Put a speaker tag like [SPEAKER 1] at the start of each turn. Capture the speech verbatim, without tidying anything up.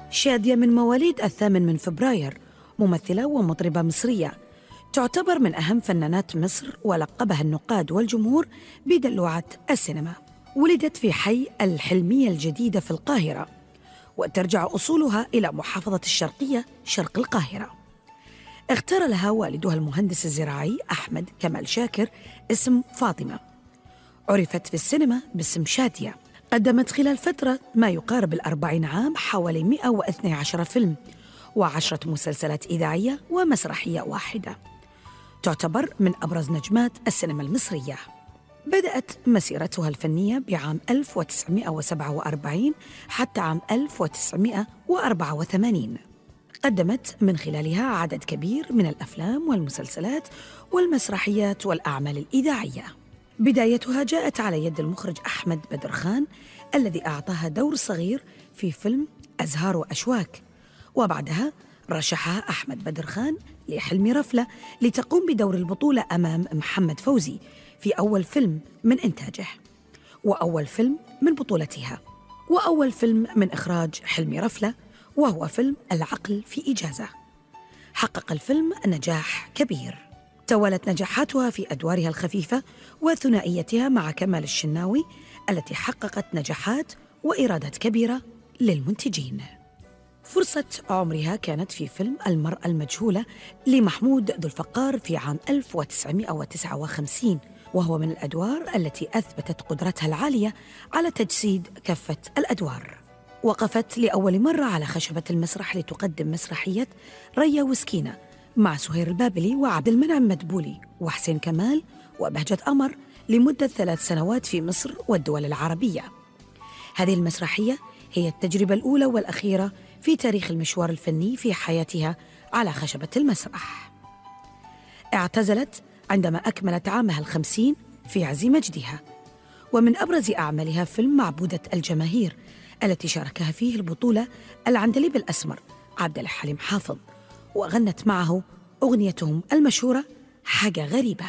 [SPEAKER 1] شادية من مواليد الثامن من فبراير، ممثلة ومطربة مصرية، تعتبر من أهم فنانات مصر، ولقبها النقاد والجمهور بدلوعة السينما. ولدت في حي الحلمية الجديدة في القاهرة، وترجع أصولها إلى محافظة الشرقية شرق القاهرة. اختار لها والدها المهندس الزراعي أحمد كمال شاكر اسم فاطمة. عرفت في السينما باسم شادية. قدمت خلال فترة ما يقارب الأربعين عام حوالي مئة واثني عشر فيلم وعشرة مسلسلات إذاعية ومسرحية واحدة. تعتبر من أبرز نجمات السينما المصرية. بدأت مسيرتها الفنية بعام ألف وتسعمئة وسبعة وأربعين حتى عام ألف وتسعمئة وأربعة وثمانين. قدمت من خلالها عدد كبير من الأفلام والمسلسلات والمسرحيات والأعمال الإذاعية. بدايتها جاءت على يد المخرج أحمد بدر خان، الذي أعطاها دور صغير في فيلم أزهار وأشواك، وبعدها رشحها أحمد بدر خان لحلمي رفلة لتقوم بدور البطولة أمام محمد فوزي في أول فيلم من إنتاجه، وأول فيلم من بطولتها، وأول فيلم من إخراج حلمي رفلة، وهو فيلم العقل في إجازة. حقق الفيلم نجاح كبير. توالت نجاحاتها في أدوارها الخفيفة وثنائيتها مع كمال الشناوي، التي حققت نجاحات وإيرادات كبيرة للمنتجين. فرصة عمرها كانت في فيلم المرأة المجهولة لمحمود ذو الفقار في عام ألف وتسعمئة وتسعة وخمسين، وهو من الأدوار التي أثبتت قدرتها العالية على تجسيد كافة الأدوار. وقفت لأول مرة على خشبة المسرح لتقدم مسرحية ريا وسكينة مع سهير البابلي وعبد المنعم مدبولي وحسين كمال وبهجة قمر لمدة ثلاث سنوات في مصر والدول العربية. هذه المسرحية هي التجربة الأولى والأخيرة في تاريخ المشوار الفني في حياتها على خشبة المسرح. اعتزلت عندما أكملت عامها الخمسين في عز مجدها. ومن أبرز أعمالها فيلم معبودة الجماهير، التي شاركها فيه البطولة العندليب الأسمر عبد الحليم حافظ، وغنت معه أغنيتهم المشهورة حاجة غريبة.